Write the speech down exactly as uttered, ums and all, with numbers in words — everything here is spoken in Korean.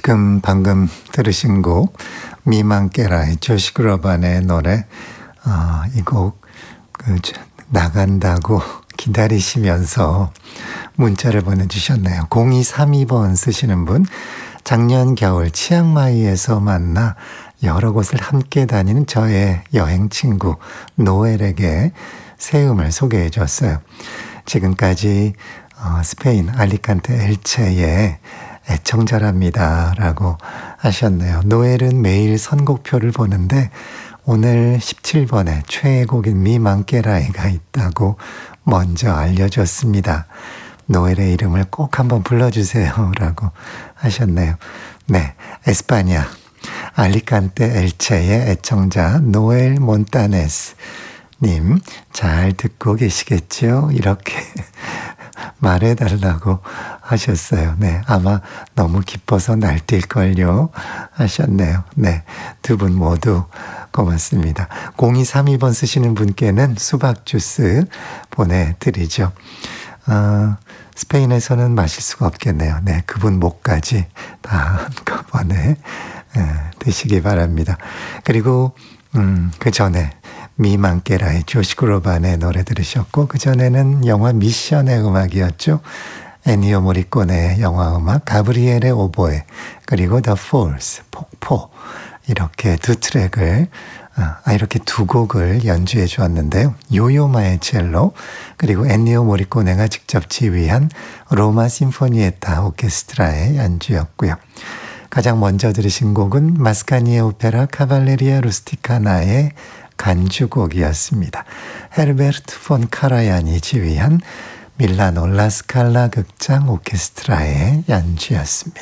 지금 방금 들으신 곡 미만깨라의 조시 그로반의 노래 어, 이 곡 그, 나간다고 기다리시면서 문자를 보내주셨네요. 공이삼이 번 쓰시는 분, 작년 겨울 치앙마이에서 만나 여러 곳을 함께 다니는 저의 여행 친구 노엘에게 새 음을 소개해 줬어요. 지금까지 어, 스페인 알리칸테 엘체의 애청자랍니다 라고 하셨네요. 노엘은 매일 선곡표를 보는데 오늘 십칠 번에 최애곡인 미만깨라이가 있다고 먼저 알려줬습니다. 노엘의 이름을 꼭 한번 불러주세요 라고 하셨네요. 네, 에스파냐 알리칸테 엘체의 애청자 노엘 몬타네스 님 잘 듣고 계시겠죠? 이렇게 말해달라고 하셨어요. 네, 아마 너무 기뻐서 날뛸걸요 하셨네요. 네, 두 분 모두 고맙습니다. 공이삼이 번 쓰시는 분께는 수박 주스 보내드리죠. 어, 스페인에서는 마실 수가 없겠네요. 네, 그분 목까지 다 한꺼번에 에, 드시기 바랍니다. 그리고 음, 그 전에 미만깨라의 조시 그로반의 노래 들으셨고 그 전에는 영화 미션의 음악이었죠. 애니오 모리꼬네의 영화 음악 가브리엘의 오보에 그리고 The Falls 폭포 이렇게 두 트랙을 아 이렇게 두 곡을 연주해 주었는데요. 요요마의 첼로 그리고 엔니오 모리꼬네가 직접 지휘한 로마 심포니에타 오케스트라의 연주였고요. 가장 먼저 들으신 곡은 마스카니의 오페라 카발레리아 루스티카나의 간주곡이었습니다. 헤르베르트 폰 카라얀이 지휘한 밀라노 라스칼라 극장 오케스트라의 연주였습니다.